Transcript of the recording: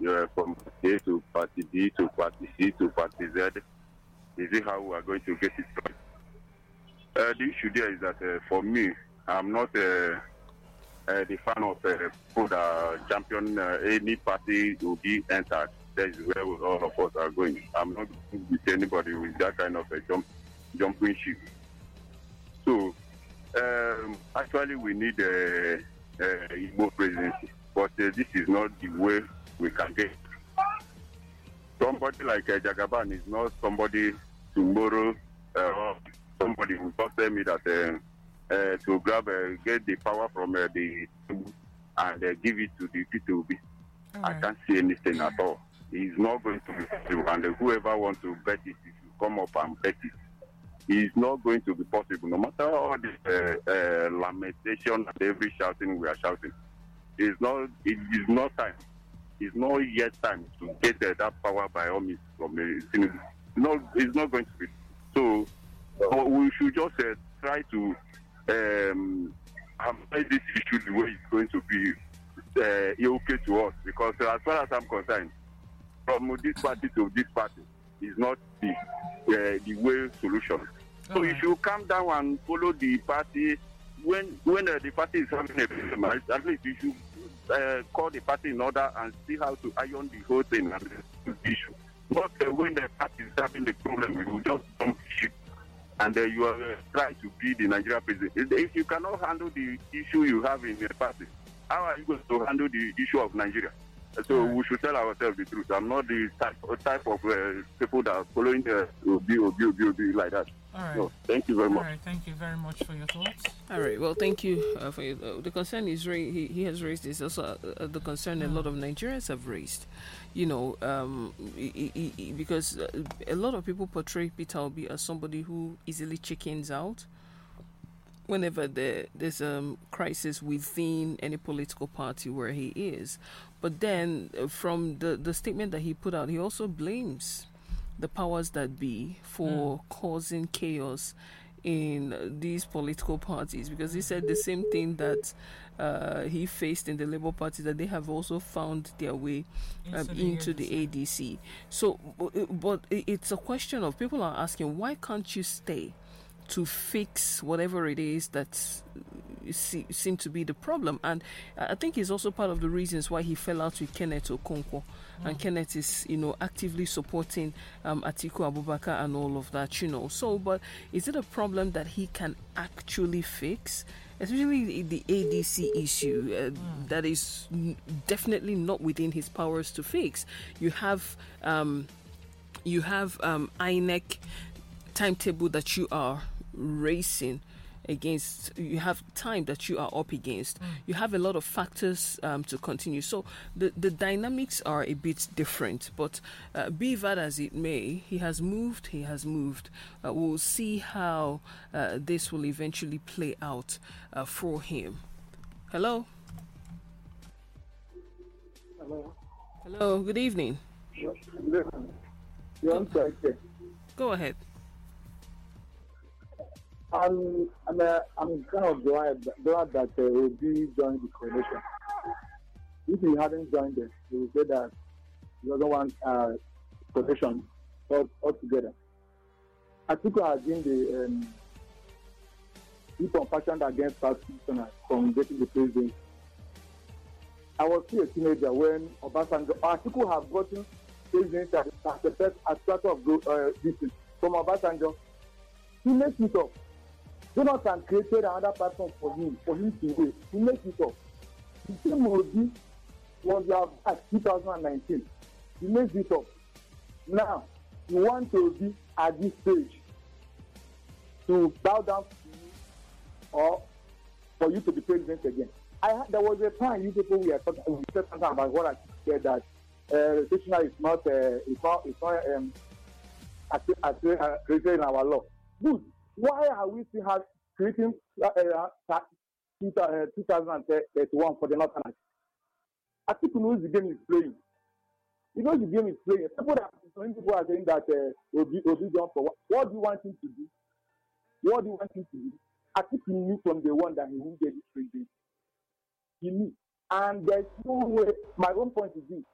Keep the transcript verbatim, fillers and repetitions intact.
uh, from A to party B to party C to party Z. Is it how we are going to get it right? Uh, the issue there is that uh, for me, I'm not uh, uh, the fan of uh, people that champion uh, any party will be entered. That is where all of us are going. I'm not going with anybody with that kind of a jump, jumping ship. So, um, actually, we need a, a Igbo presidency, but uh, this is not the way we can get. Somebody like uh, Jagaban is not somebody tomorrow. Uh, somebody who just tell me that uh, uh, to grab, uh, get the power from uh, the and uh, give it to the P two B. Right. I can't see anything at all. He's not going to be possible, and uh, whoever wants to bet it, if you come up and bet it. It's not going to be possible. No matter all the uh, uh, lamentation and every shouting we are shouting, it's not. It is not time. It's not yet time to get uh, that power by all means from the Senegal. No, it's not going to be. So uh, we should just uh, try to um, apply this issue the way it's going to be uh, okay to us. Because uh, as far as I'm concerned, from this party to this party is not the uh, the way solution. So right. You should calm down and follow the party. When when uh, the party is having a problem, at least you should uh, call the party in order and see how to iron the whole thing and the issue. Not uh, when the party is having the problem, you will just dump shit. And uh, you are uh, trying to be the Nigeria president. If you cannot handle the issue you have in the party, how are you going to handle the issue of Nigeria? So right. We should tell ourselves the truth. I'm not the type, type of uh, people that are following the Obi, Obi, Obi, Obi like that. All right. So, thank you very much. All right. Thank you very much for your thoughts. All right. Well, thank you uh, for your, uh, the concern is ra- he, he has raised is also uh, the concern mm. a lot of Nigerians have raised. You know, um, he, he, he, because uh, a lot of people portray Peter Obi as somebody who easily chickens out whenever there, there's a um, crisis within any political party where he is. But then uh, from the, the statement that he put out, he also blames the powers that be for mm. causing chaos in uh, these political parties, because he said the same thing that uh, he faced in the Labour Party, that they have also found their way uh, into, the, into the A D C. So, but it's a question of people are asking, why can't you stay to fix whatever it is that see, seem to be the problem? And I think it's also part of the reasons why he fell out with Kenneth Okonkwo. Mm. And Kenneth is, you know, actively supporting um, Atiku Abubakar and all of that, you know. So, but is it a problem that he can actually fix? Especially the A D C issue, uh, mm. that is definitely not within his powers to fix. You have, um, you have um, I N E C timetable that you are racing against, you have time that you are up against, mm. you have a lot of factors um, to continue. So the, the dynamics are a bit different, but uh, be that as it may, he has moved, he has moved. Uh, we'll see how uh, this will eventually play out uh, for him. Hello? Hello. Hello, good evening. Go, Go ahead. I'm, I'm, uh, I'm kind of glad, glad that uh, Obi joined the coalition. If he hadn't joined it, he would say that he doesn't want uh, coalition altogether. Atiku has been the um, people passionate against South Sudan from getting the presidency. I was still a teenager when Obasanjo, Atiku have gotten presidency as the first attractor of uh, this from Obasanjo. He makes it up. Jonathan created another platform for him, for him to wait. He makes it up. The same Obi was at two thousand nineteen. He makes it up. Now, you want to be at this stage to bow down to you or for you to be president again. I there was a time you people were talking, we said something about what I said, that uh, stationery is not, uh, it's not, it's not um, created in our law. Good. Why are we still have creating uh, uh, two thousand thirty-one for the Northerners? I think he knows the game is playing. He knows the game is playing. People are, some people are saying that uh, Obi, Obi John for what? What do you want him to do? What do you want him to do? I think he knew from the one that he wouldn't get this president. He knew. And there's no way, my own point is this.